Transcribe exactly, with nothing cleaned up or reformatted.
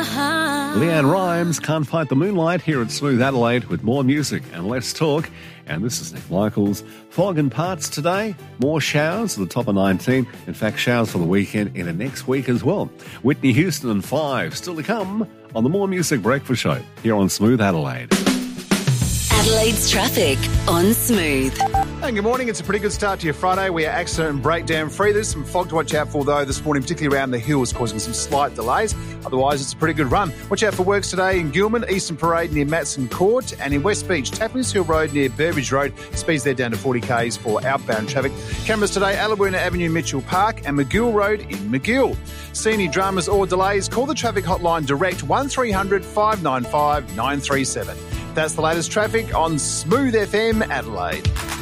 Leanne Rhymes, Can't Fight the Moonlight, here at Smooth Adelaide with more music and less talk. And this is Nick Michaels. Fog and parts today, more showers at the top of nineteen. In fact, showers for the weekend into next week as well. Whitney Houston and Five still to come on the More Music Breakfast Show here on Smooth Adelaide. Adelaide's traffic on Smooth. And good morning. It's a pretty good start to your Friday. We are accident and breakdown free. There's some fog to watch out for, though, this morning, particularly around the hills, causing some slight delays. Otherwise, it's a pretty good run. Watch out for works today in Gilman, Eastern Parade near Matson Court, and in West Beach, Tappers Hill Road near Burbage Road. Speeds there down to forty kays for outbound traffic. Cameras today, Alabuena Avenue, Mitchell Park, and McGill Road in McGill. See any dramas or delays, call the traffic hotline direct one three hundred five nine five nine three seven. That's the latest traffic on Smooth F M Adelaide.